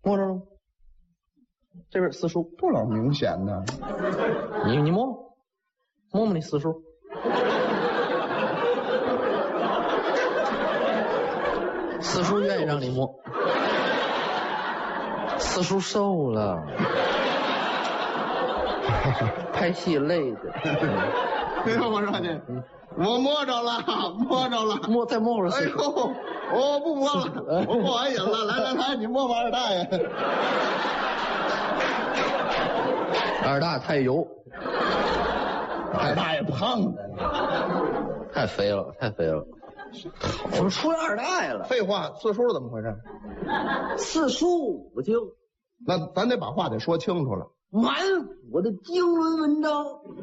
摸着了吗？这边四书不老明显呢。 你摸摸，摸摸你四叔。四叔愿意让你摸。四叔瘦了，拍戏累的。 我说你，我摸着了，摸着了， 再摸会儿。 哎呦，我不摸了，我过完瘾了。来，你摸摸二大爷。 二大太油， 二大爷胖着呢， 太肥了。怎么出来二大爷了？ 废话，四叔怎么回事？ 四书五经， 那咱得把话得说清楚了。 满腹的经纶文章。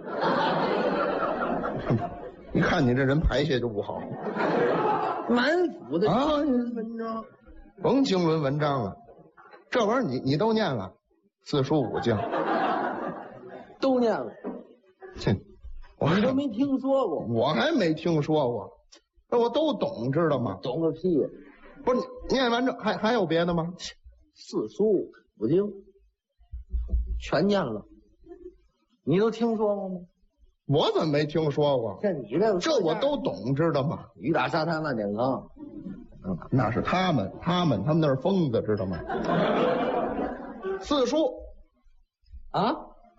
你看你这人排泄就不好。 满腹的经纶文章， 甭经纶文章了，这玩意儿你都念了，四书五经都念了。你都没听说过？ 我还没听说过，这我都懂，知道吗？ 懂个屁！ 不是念完这还有别的吗？ 四书五经全念了，你都听说过吗？ 我怎么没听说过？ 这我都懂，知道吗？ 雨打沙滩万点坑， 那是他们那是疯子，知道吗？四书啊，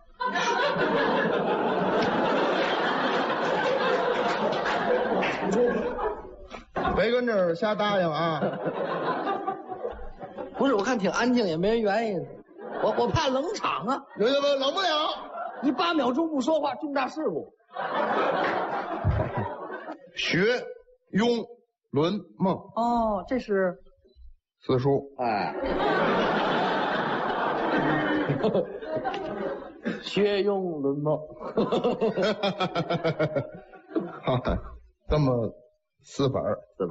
别跟这儿瞎答应啊！ 不是，我看挺安静，也没人原因，我怕冷场啊。 冷不了。 你8秒钟不说话，重大事故。 学、庸、论、孟。 哦，这是四书。 哎，学庸论孟。 这么4本。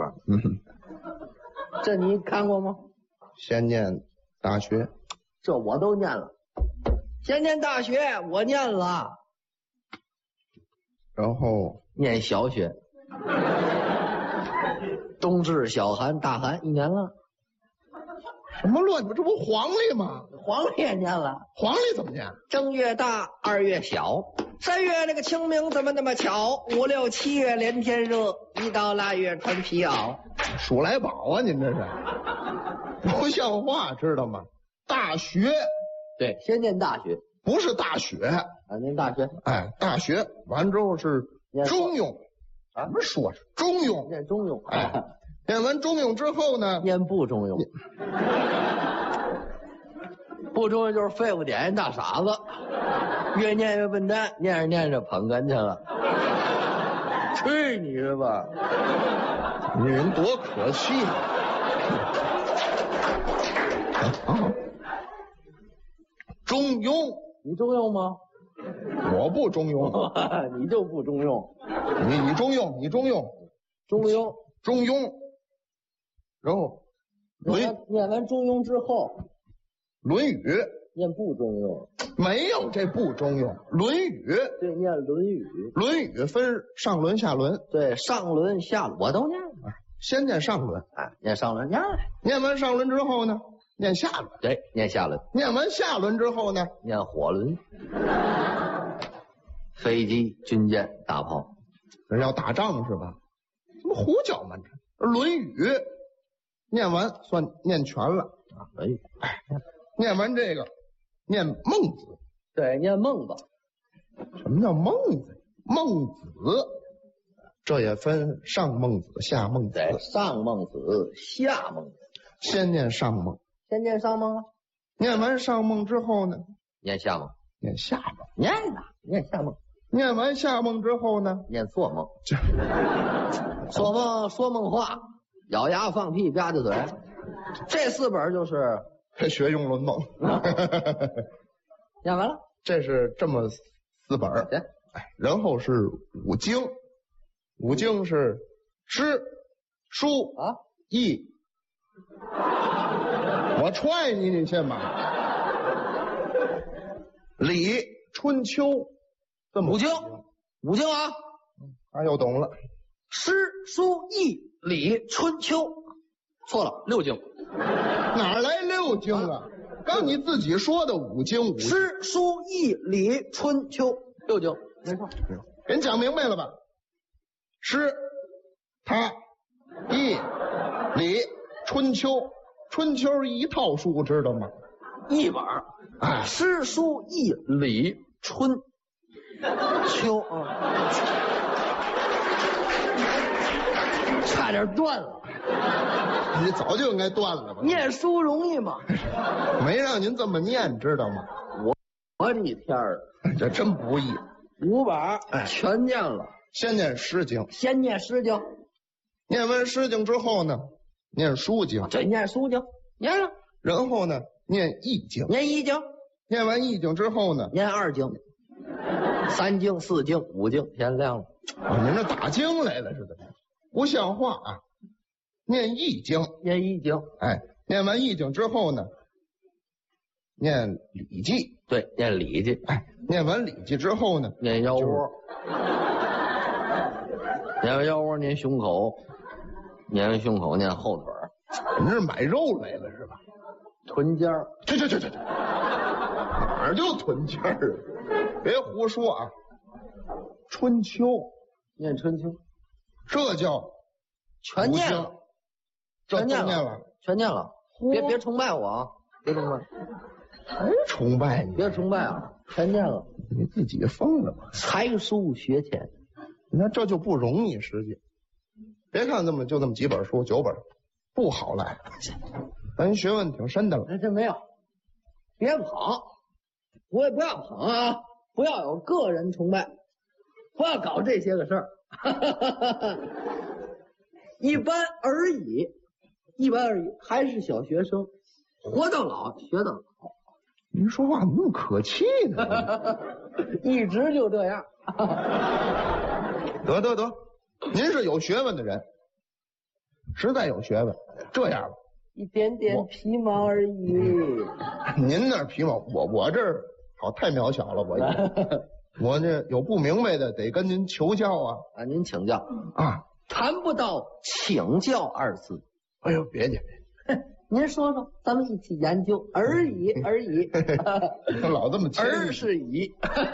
这你看过吗？ 先念大学， 这我都念了。先念大学，我念了， 然后念小学，冬至、小寒、大寒1年了。 什么乱？这不黄历吗？ 黄历也念了。 黄历怎么念？ 正月大，2月小，3月那个清明怎么那么巧？5、6、7月连天热，一到腊月穿皮袄。 数来宝啊，您这是不像话，知道吗？大学。 对，先念大学， 不是大学啊， 念大学。 哎，大学完之后是中庸，咱们说是中庸， 念中庸。 哎，念完中庸之后呢， 念不中庸。不中庸就是废物点大傻子，越念越笨蛋，念着念着捧哏去了。去你的吧！ 你人多可气啊！中庸， 你中庸吗？ 我不中庸。 你就不中庸。 你中庸，你中庸。 中庸， 中庸。然后念完中庸之后， 论语念不中庸。 没有这不中庸。论语对，念论语。 论语分上轮下轮。 对，上轮下轮我都念了。 先念上轮， 念上轮， 念完上轮之后呢，念下轮。 对，念下轮。 念完下轮之后呢， 念火轮。飞机、军舰、大炮， 人要打仗是吧？怎么胡搅蛮缠？论语念完算念全了啊。论语， 念完这个，念孟子。 对，念孟子。 什么叫孟子？孟子，这也分上孟子、下孟子。 对，上孟子、下孟子。 先念上孟。 先念上孟啊。 念完上孟之后呢， 念下孟。 念下孟。 念下孟。 念完下孟之后呢， 念做梦。做梦说梦话，咬牙放屁吧唧嘴。这4本就是学庸论孟。 念完了。 这是这么4本。 对， 然后是五经。五经是诗、书啊、 易。我踹你，你信吗？礼、春秋，这么五经啊， 他又懂了。 诗、书、易、礼、春秋，错了，6经。 哪来6经啊？ 刚你自己说的五经五诗书易礼春秋6经，没错。 人讲明白了吧？诗、他、易、礼、春秋，春秋是一套书，知道吗？ 一本哎， 诗书易礼春秋啊，差点断了。 你早就应该断了吧？ 念书容易吗？ 没让您这么念，知道吗？ 我的天儿， 这真不易。 5本全念了。 先念诗经， 先念诗经， 念完诗经之后呢，念书经， 这念书经，念了， 然后呢，念易经， 念易经， 念完易经之后呢， 念2经，3经、4经、5经，天亮了。 啊，您这打经来了似的，不像话啊！念易经， 念易经， 哎，念完易经之后呢，念礼记， 对，念礼记， 哎，念完礼记之后呢， 念腰窝，念完腰窝念胸口，念完胸口念后腿儿， 你这是买肉来了是吧？ 臀尖儿， 这，哪儿就臀尖儿啊？别胡说啊！春秋， 念春秋， 这叫全念了， 这全念都念了， 全念了。别崇拜我啊！别崇拜， 还崇拜你？ 别崇拜啊！全念了， 你自己疯了吧？ 才疏学浅。 你看这就不容易，实际。别看就这么几本书，9本，不好来。咱学问挺深的了。 这没有，别捧，我也不要捧啊！不要有个人崇拜，不要搞这些个事儿。一般而已，还是小学生，活到老学到老。 您说话怎么那么可气呢？ 一直就这样。 得，您是有学问的人，实在有学问。这样吧， 一点点皮毛而已。 您那儿皮毛，我这儿好太渺小了，我这有不明白的得跟您求教啊。 啊，您请教啊， 谈不到请教2字。 哎呦，别介， 您说说，咱们一起研究而已。 老这么谦儿虚。 是乙，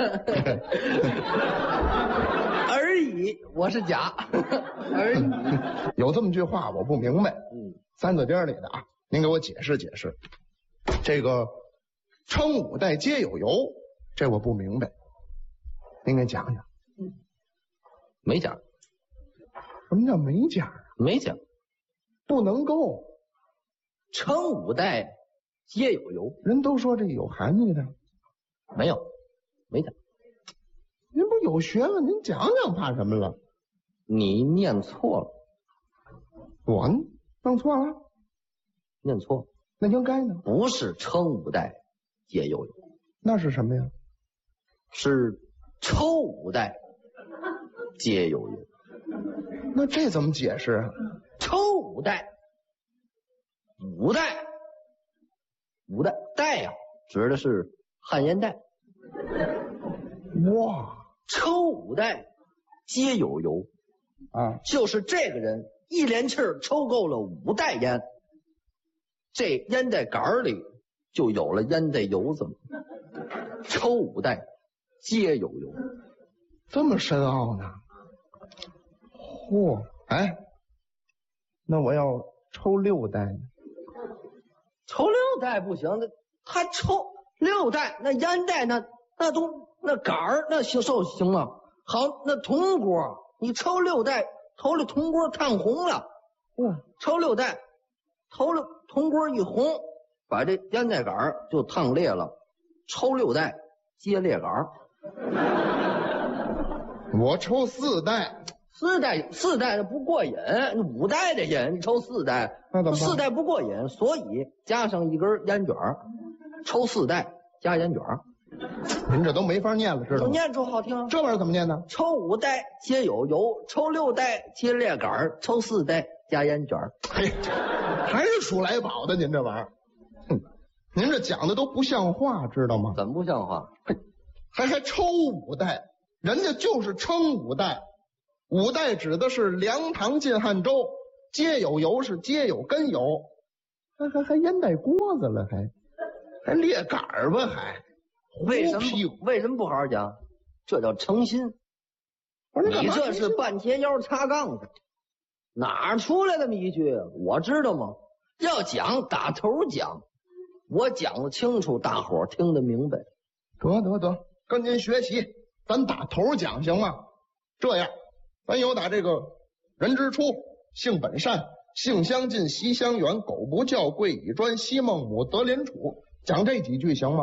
而已，我是甲，而已。 有这么句话我不明白，三字经里的啊，您给我解释解释。这个称5代皆有由，这我不明白，您给讲讲。 没讲， 什么叫没讲啊？ 没讲， 不能够， 称5代皆有由， 人都说这有含义的。 没有，没讲。 您不有学问，您讲讲怕什么了？ 你念错了， 我弄错了， 念错， 那应该呢？ 不是称5代皆有由， 那是什么呀？ 是抽5代皆有由。 那这怎么解释啊？ 抽5代，五代代呀，指的是汉烟代。 哇抽5代皆有由啊！ 就是这个人一连气儿抽够了5袋烟，这烟袋杆里就有了烟袋油子。抽5代皆有由， 这么深奥呢？嚯！哎，那我要抽6袋呢？ 抽6袋不行，他抽6袋，那烟袋那杆儿那行吗？好，那铜锅你抽6袋，头里铜锅烫红了，抽6袋，头里铜锅一红，把这烟袋杆儿就烫裂了。抽6袋接裂杆儿， 我抽4袋。 四袋不过瘾，5袋的瘾，你抽4袋， 那怎么办 4袋不过瘾，所以加上一根烟卷儿，抽4袋加烟卷儿。 您这都没法念了，知道吗？ 念出好听， 这玩意儿怎么念呢？ 抽5袋皆有由，抽6袋接裂杆儿，抽4袋加烟卷儿。 嘿，还是数来宝的，您这玩意儿，您这讲的都不像话，知道吗？ 怎么不像话？ 还抽5代，人家就是称5代，5代指的是梁唐晋汉周，皆有由是皆有根由，还烟袋锅子了还。 还裂杆儿吧还？ 为什屁股么为什么不好好讲？这叫诚心。你这是半截腰插杠子，哪儿出来这么一句？我知道吗？要讲打头讲，我讲的清楚，大伙儿听得明白。 得，跟您学习，咱打头讲行吗？这样，咱有打这个人之初，性本善，性相近，习相远，苟不教，贵以专，昔孟母，德邻处，讲这几句行吗？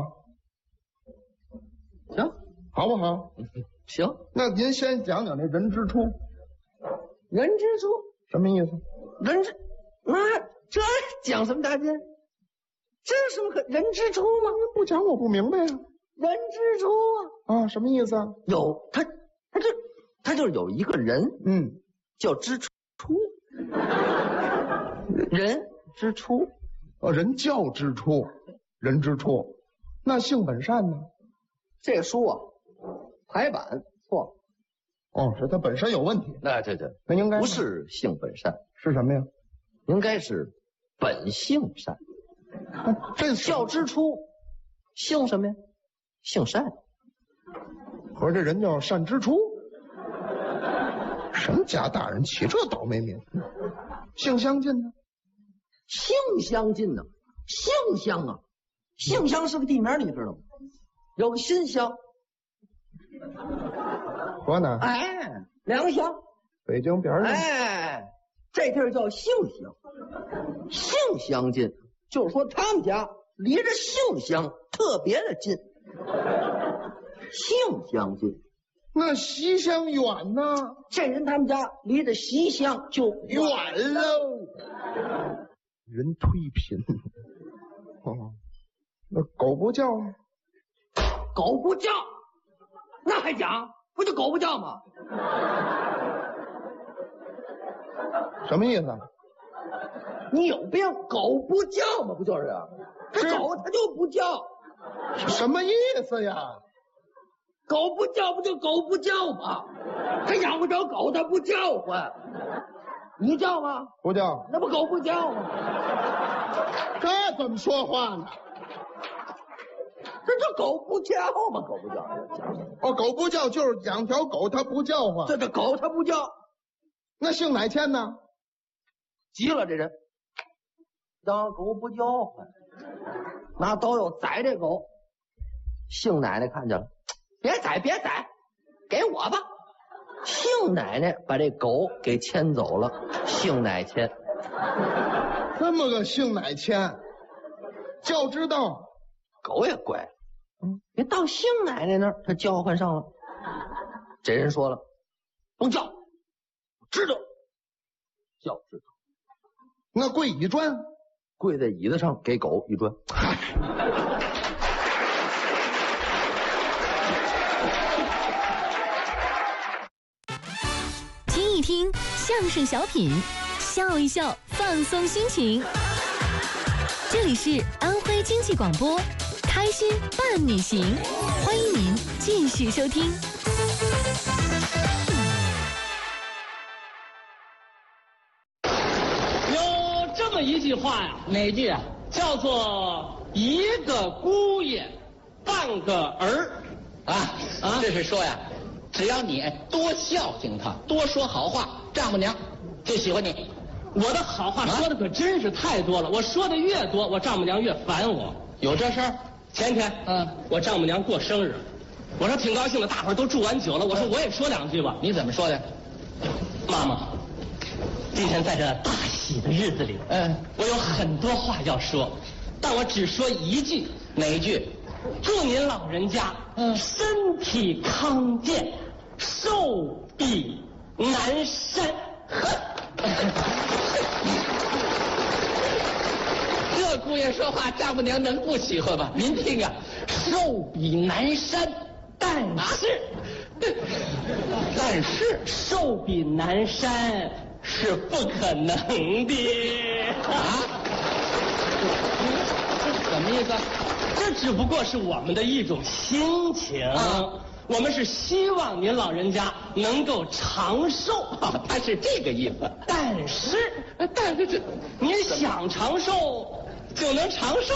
行， 好不好？ 行。 那您先讲讲这人之初。 人之初什么意思？ 人之那这讲什么大劲？这有什么可人之初吗？ 不讲我不明白呀。 人之初啊，什么意思啊？ 有他就是有一个人，叫之初，人之初， 人教之初，人之初。那性本善呢？ 这书啊，排版错了。 是他本身有问题。 对， 那应该不是性本善， 是什么呀？ 应该是本性善。 这教之初，性什么呀？性善。 合着这人叫善之初。什么家大人起这倒霉名？性相近呢？ 性相近呢？性相啊，性相是个地名，你知道吗？有个新乡， 河南， 两个乡， 北京边上， 这地儿叫性乡，性相近，就是说他们家离着性乡特别的近，性相近。 那习相远呢？ 这人他们家离着习乡就远喽，人忒贫。那狗不叫， 狗不叫，那还讲？不就狗不叫吗？ 什么意思？ 你有病！狗不叫吗？不就是？这狗它就不叫。 什么意思呀？ 狗不叫不就狗不叫吗？它养不着狗，它不叫唤。你叫吗？ 不叫。 那不狗不叫吗？ 这怎么说话呢？ 这狗不叫吗？狗不叫。 狗不叫就是养条狗，它不叫唤。 这狗它不叫。 那姓哪迁呢？ 急了这人，养狗不叫唤，拿刀要宰这狗。姓奶奶看见了，别宰，给我吧。姓奶奶把这狗给牵走了，姓奶牵。 这么个姓奶牵，就知道狗也乖，别到姓奶奶那儿，他叫唤上了。这人说了，甭叫，知道，叫知道。 那跪一砖， 跪在椅子上给狗一砖。 听一听相声小品，笑一笑，放松心情。这里是安徽经济广播，开心伴你行，欢迎您继续收听。 有这么一句话呀， 哪句啊？ 叫做一个姑爷半个儿啊，这是说呀，只要你多孝敬他，多说好话，丈母娘就喜欢你。 我的好话说的可真是太多了，我说的越多，我丈母娘越烦我。 有这事儿？ 前天，我丈母娘过生日，我说挺高兴的，大伙儿都祝完酒了，我说我也说两句吧。 你怎么说的？ 妈妈，今天在这大喜的日子里，我有很多话要说，但我只说一句。 哪一句？ 祝您老人家身体康健，寿比南山。 这姑爷说话，丈母娘能不喜欢吗？您听啊，寿比南山， 但是寿比南山是不可能的啊！这什么意思？ 这只不过是我们的一种心情。我们是希望您老人家能够长寿， 他是这个意思。 但是您想长寿就能长寿。